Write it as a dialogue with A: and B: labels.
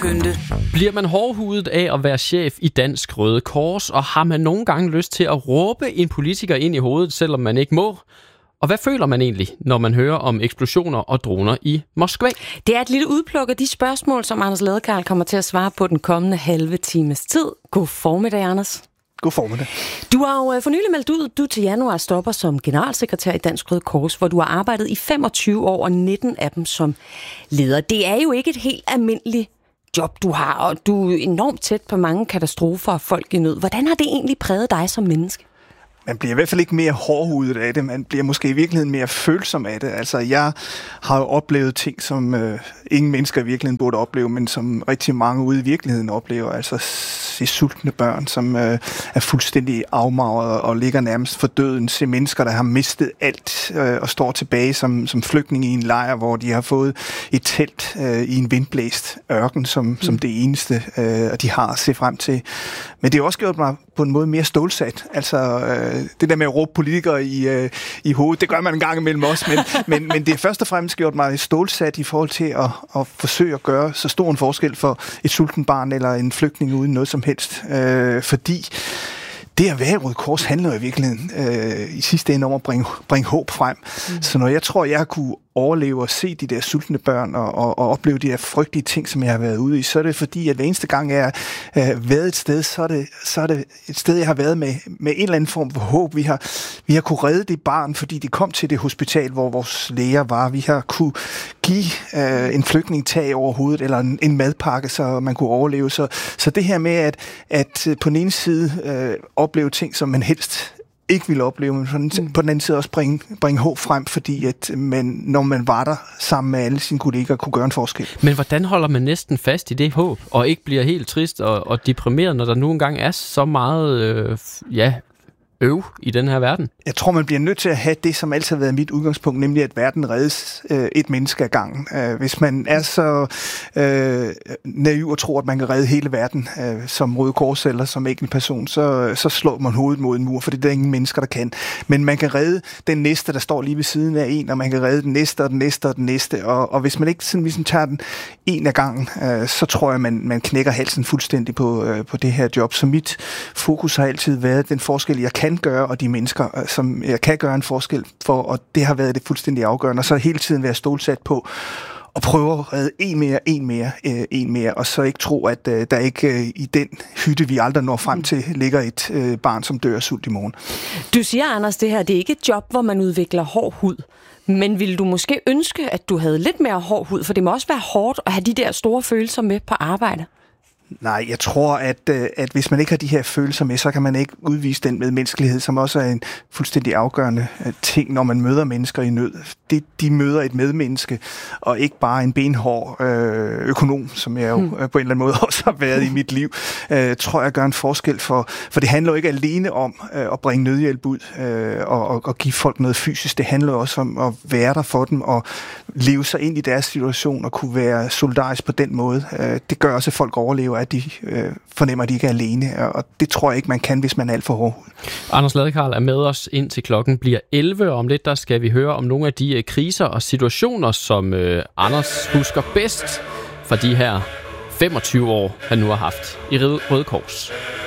A: pynte.
B: Bliver man hårdhudet af at være chef i Dansk Røde Kors, og har man nogle gange lyst til at råbe en politiker ind i hovedet, selvom man ikke må? Og hvad føler man egentlig, når man hører om eksplosioner og droner i Moskva?
C: Det er et lille udpluk af de spørgsmål, som Anders Ladekarl kommer til at svare på den kommende halve times tid. God formiddag, Anders.
D: God formiddag.
C: Du har jo for nylig meldt ud, du til januar stopper som generalsekretær i Dansk Røde Kors, hvor du har arbejdet i 25 år og 19 af dem som leder. Det er jo ikke et helt almindeligt job, du har, og du er enormt tæt på mange katastrofer og folk i nød. Hvordan har det egentlig præget dig som menneske?
D: Man bliver i hvert fald ikke mere hårdhudet af det. Man bliver måske i virkeligheden mere følsom af det. Altså, jeg har jo oplevet ting, som ingen mennesker i virkeligheden burde opleve, men som rigtig mange ude i virkeligheden oplever. Altså, se sultne børn, som er fuldstændig afmagret og ligger nærmest for døden. Se mennesker, der har mistet alt og står tilbage som flygtninge i en lejr, hvor de har fået et telt i en vindblæst ørken, som det eneste, og de har at se frem til. Men det har også gjort mig på en måde mere stålsat. Altså, det der med at råbe politikere i hovedet, det gør man en gang imellem også, men det har først og fremmest gjort mig stålsat i forhold til at forsøge at gøre så stor en forskel for et sulten barn eller en flygtning uden noget som helst. Fordi det at være i Røde Kors handler jo i virkeligheden i sidste ende om at bringe håb frem. Så når jeg tror, jeg har kunne overleve og se de der sultne børn og opleve de der frygtelige ting, som jeg har været ude i, så er det fordi, at hver eneste gang jeg har været et sted, så er det et sted, jeg har været med en eller anden form for håb. Vi har kunne redde det barn, fordi de kom til det hospital, hvor vores læger var. Vi har kunne give en flygtning tag over hovedet, eller en madpakke, så man kunne overleve. Så det her med at på den ene side opleve ting, som man helst ikke ville opleve, men på den anden side også bringe håb frem, fordi at når man var der sammen med alle sine kolleger, kunne gøre en forskel.
B: Men hvordan holder man næsten fast i det håb, og ikke bliver helt trist og deprimeret, når der nu engang er så meget i den her verden?
D: Jeg tror, man bliver nødt til at have det, som altid har været mit udgangspunkt, nemlig at verden reddes et menneske ad gangen. Hvis man er så naiv og tror, at man kan redde hele verden som Røde Kors eller som enkelt person, så slår man hovedet mod en mur, for det er der ingen mennesker, der kan. Men man kan redde den næste, der står lige ved siden af en, og man kan redde den næste og den næste og den næste. Og hvis man ikke sådan ligesom tager den en af gangen, så tror jeg, man knækker halsen fuldstændig på det her job. Så mit fokus har altid været den forskel, jeg kan gøre, og de mennesker, som jeg kan gøre en forskel for, og det har været det fuldstændig afgørende. Og så hele tiden være stålsat på og prøve at redde en mere, og så ikke tro, at der ikke i den hytte, vi aldrig når frem til, ligger et barn, som dør af sult i morgen.
C: Du siger, Anders, det her, det er ikke et job, hvor man udvikler hård hud. Men ville du måske ønske, at du havde lidt mere hård hud? For det må også være hårdt at have de der store følelser med på arbejde.
D: Nej, jeg tror, at hvis man ikke har de her følelser med, så kan man ikke udvise den medmenneskelighed, som også er en fuldstændig afgørende ting, når man møder mennesker i nød. De møder et medmenneske, og ikke bare en benhård økonom, som jeg jo på en eller anden måde også har været i mit liv, tror jeg gør en forskel for det handler jo ikke alene om at bringe nødhjælp ud og give folk noget fysisk. Det handler også om at være der for dem og leve sig ind i deres situation og kunne være solidarisk på den måde. Det gør også, at folk overlever, at de fornemmer, at de ikke er alene, og det tror jeg ikke, man kan, hvis man er alt for hård.
B: Anders Ladekarl er med os indtil klokken bliver 11, og om lidt der skal vi høre om nogle af de kriser og situationer, som Anders husker bedst fra de her 25 år, han nu har haft i Røde Kors.